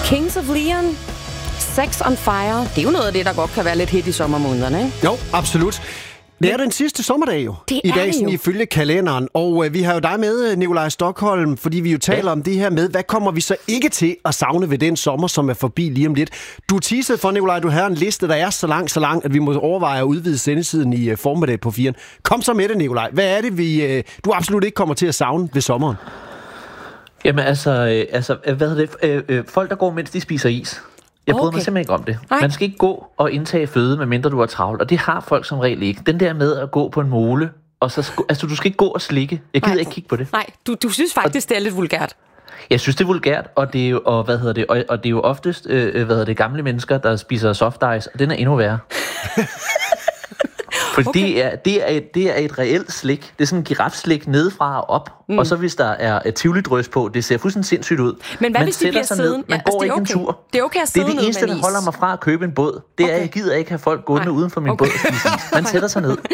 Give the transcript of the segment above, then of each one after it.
Kings of Leon, Sex on Fire. Det er jo noget af det, der godt kan være lidt hit i sommermånederne, ikke? Jo, absolut. Det er den sidste sommerdag jo, i dag, sådan ifølge kalenderen. Og vi har jo dig med, Nikolaj Stokholm, fordi vi jo taler om det her med, hvad kommer vi så ikke til at savne ved den sommer, som er forbi lige om lidt. Du teasede for, Nikolaj, du har en liste, der er så lang, at vi må overveje at udvide sendetiden i formiddag på 4'eren. Kom så med det, Nikolaj. Hvad er det, du absolut ikke kommer til at savne ved sommeren? Jamen hvad hedder det? Folk, der går, mens de spiser is. Jeg bryder mig simpelthen ikke om det. Nej. Man skal ikke gå og indtage føde, medmindre du er travlt. Og det har folk som regel ikke. Den der med at gå på en mole, og så du skal ikke gå og slikke. Jeg gider ikke kigge på det. Nej, du synes faktisk, det er lidt vulgært. Jeg synes, det er vulgært, og det er jo, og det er jo oftest gamle mennesker, der spiser soft ice, og den er endnu værre. For det er et reelt slik. Det er sådan en girafslik nedefra og op. Og så hvis der er et tivoli-drøs på, det ser fuldstændig sindssygt ud. Men hvad hvis de bliver siddende? Man går ikke en tur. Det er okay at sidde ned med det eneste, der holder mig fra at købe en båd. Det er, jeg gider ikke have folk gående uden for min båd. Man sætter sig ned.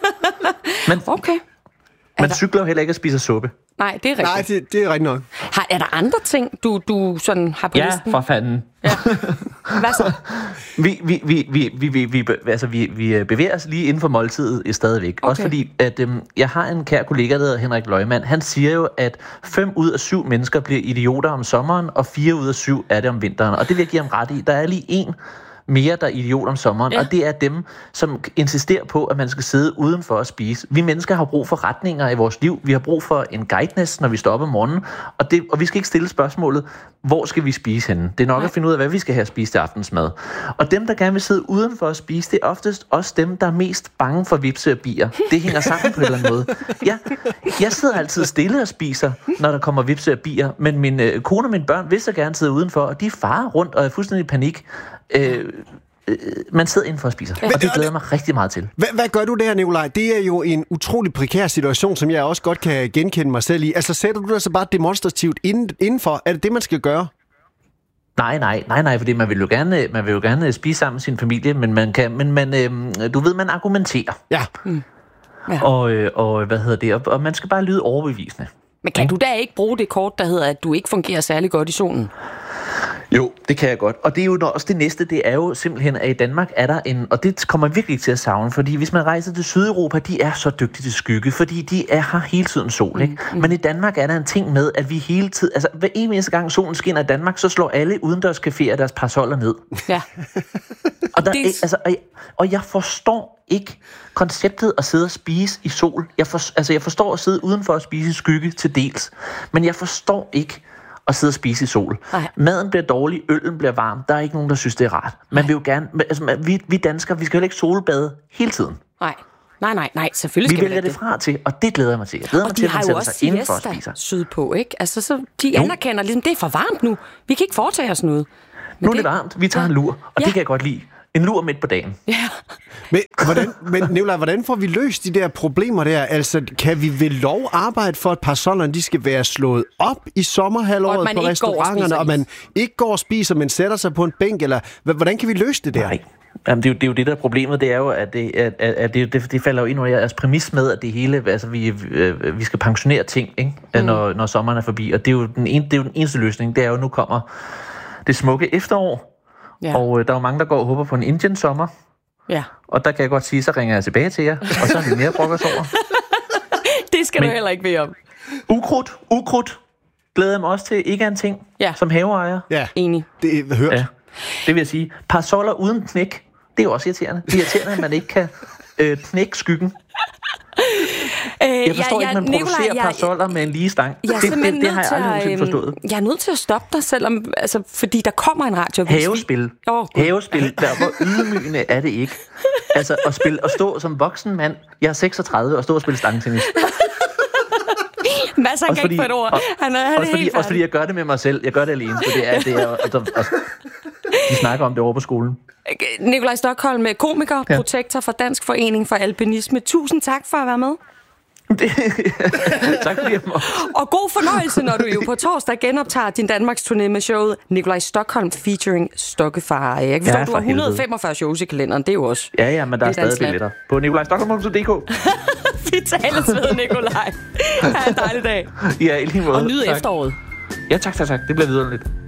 Man cykler jo heller ikke og spiser suppe. Nej, det er rigtigt. Nej, det er rigtigt nok. Er der andre ting, du sådan har på listen? Ja, for fanden. Ja. Hvad så? Vi bevæger os lige inden for måltidet stadigvæk. Okay. Også fordi, at jeg har en kær kollega, der hedder Henrik Løgman. Han siger jo, at 5 ud af 7 mennesker bliver idioter om sommeren, og 4 ud af 7 er det om vinteren. Og det vil jeg give ham ret i. Der er lige en mere, der er idiot om sommeren, og det er dem, som insisterer på, at man skal sidde udenfor og spise. Vi mennesker har brug for retninger i vores liv. Vi har brug for en guidance, når vi står op om morgenen, og vi skal ikke stille spørgsmålet, hvor skal vi spise henne? Det er nok at finde ud af, hvad vi skal have at spise til aftensmad. Og dem, der gerne vil sidde udenfor og spise, det er oftest også dem, der er mest bange for hvepse og bier. Det hænger sammen på en eller anden måde. Jeg sidder altid stille og spiser, når der kommer hvepse og bier, men min kone og mine børn vil så gerne sidde udenfor, og de farer rundt og er fuldstændig i panik. Man sidder indenfor og spiser, og det glæder mig rigtig meget til. Hvad gør du der, Nikolaj? Det er jo en utrolig prekær situation, som jeg også godt kan genkende mig selv i. Altså, sætter du dig så bare demonstrativt indenfor? Er det det, man skal gøre? Nej, fordi man vil jo gerne spise sammen med sin familie, men du ved, man argumenterer. Ja. Og man skal bare lyde overbevisende. Men kan du da ikke bruge det kort, der hedder, at du ikke fungerer særlig godt i solen? Jo, det kan jeg godt. Og det er jo også det næste, det er jo simpelthen, at i Danmark er der og det kommer virkelig til at savne, fordi hvis man rejser til Sydeuropa, de er så dygtige til skygge, fordi de har hele tiden sol, ikke? Men i Danmark er der en ting med, at vi hele tiden, altså hver eneste gang solen skinner i Danmark, så slår alle udendørscaféer deres parasoller ned. Ja. Og jeg forstår ikke konceptet at sidde og spise i sol. Jeg forstår at sidde udenfor og spise i skygge til dels, men jeg forstår ikke at sidde og spise i sol. Nej. Maden bliver dårlig, øllen bliver varm. Der er ikke nogen, der synes, det er rart. Man vil jo gerne, vi danskere, vi skal jo ikke solbade hele tiden. Nej, selvfølgelig skal vi vælger det fra til, og det glæder jeg mig til. Jeg glæder mig til, at man sætter sig indenfor og spiser. Sydpå, ikke? Altså, så de anerkender ligesom, det er for varmt nu. Vi kan ikke foretage os noget. Men nu er det varmt. Vi tager en lur, og det kan jeg godt lide. En lur midt på dagen. Ja. Men Nikolaj, hvordan får vi løst de der problemer der? Altså, kan vi ved lov arbejde for, at parasollerne, de skal være slået op i sommerhalvåret på restauranterne, og man ikke går og spiser, men sætter sig på en bænk? Eller hvordan kan vi løse det der? Nej. Jamen, det er jo det, der er problemet. Det er jo, at det falder jo ind under jeres præmis med, at det hele, altså vi skal pensionere ting, ikke? Når sommeren er forbi. Og det er jo den eneste løsning. Det er jo, nu kommer det smukke efterår. Ja. Og der er jo mange, der går og håber på en Indian-sommer. Ja. Og der kan jeg godt sige, så ringer jeg tilbage til jer, og så er vi mere brokkers over. Det skal du heller ikke bede om. Ukrudt glæder jeg mig også til. Ikke er en ting som haveejer. Ja, enig. Det er hørt. Ja. Det vil jeg sige. Parasoller uden knæk, det er også irriterende. Det er irriterende, at man ikke kan knække skyggen. Jeg forstår ikke, man producerer parasoller med en lige stang. Det har jeg aldrig forstået. Jeg er nødt til at stoppe dig, selvom, fordi der kommer en radiovis. Havespil. Hvor ydmygende er det ikke? Altså at stå som voksen mand. Jeg er 36 og stå og spille stangtennis. Masser af gæk på et ord. Også fordi jeg gør det med mig selv. Jeg gør det alene. Så de snakker om det over på skolen. Nikolaj Stokholm, komiker, protektor for Dansk Forening for Alpinisme. Tusind tak for at være med. Tak fordi jeg må. Og god fornøjelse, når du jo på torsdag genoptager din Danmarks turné med showet Nikolaj Stokholm featuring Stokkefar. Jeg kan forstå, du har 145 shows i kalenderen. Det er jo også... Ja, men der er stadig billetter på nikolajstokholm.dk. Vi tales ved, Nikolaj. Ha' en dejlig dag. Ja, i lige måde. Og nyd efteråret. Ja, tak. Det bliver videre lidt.